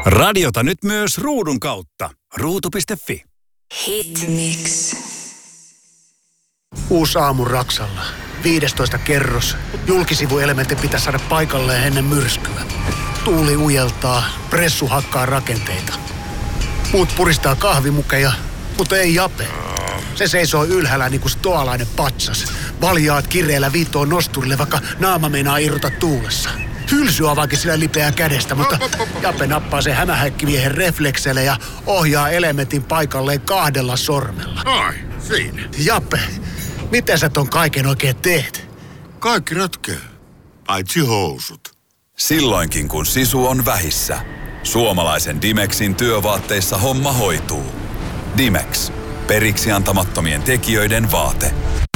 Radiota nyt myös ruudun kautta. Ruutu.fi. Hitmix. Uusi aamu Raksalla. 15 kerros. Julkisivuelementti pitäisi saada paikalleen ennen myrskyä. Tuuli ujeltaa, pressu hakkaa rakenteita. Muut puristaa kahvimukeja, mutta ei Jape. Se seisoo ylhäällä niinku stoalainen patsas. Valjaat kireellä viittoon nosturille, vaikka naama meinaa irrota tuulessa. Hylsy avaakin sillä lipeää kädestä, mutta Jape nappaa sen hämähäkkimiehen reflekseille ja ohjaa elementin paikalleen 2 sormella. Ai, siinä. Jape, miten sä ton kaiken oikein teet? Kaikki ratkeaa. Paitsi housut. Silloinkin kun sisu on vähissä. Suomalaisen Dimexin työvaatteissa homma hoituu. Dimex. Periksi antamattomien tekijöiden vaate.